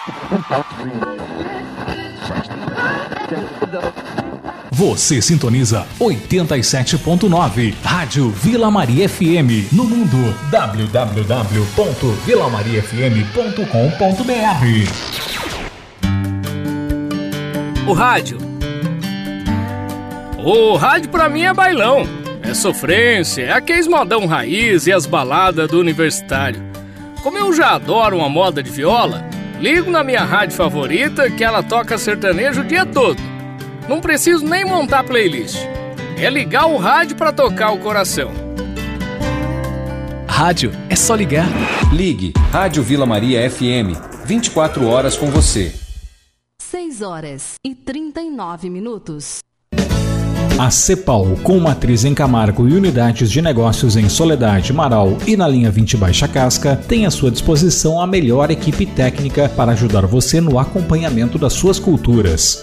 Você sintoniza 87.9 Rádio Vila Maria FM no mundo www.vilamariafm.com.br. O rádio pra mim é bailão, é sofrência, é aqueles modão raiz e as baladas do universitário. Como eu já adoro uma moda de viola, ligo na minha rádio favorita que ela toca sertanejo o dia todo. Não preciso nem montar playlist. É ligar o rádio pra tocar o coração. Rádio é só ligar. Ligue Rádio Vila Maria FM, 24 horas com você. 6h39. A Cepal, com matriz em Camargo e unidades de negócios em Soledade, Marau e na linha 20 Baixa Casca, tem à sua disposição a melhor equipe técnica para ajudar você no acompanhamento das suas culturas.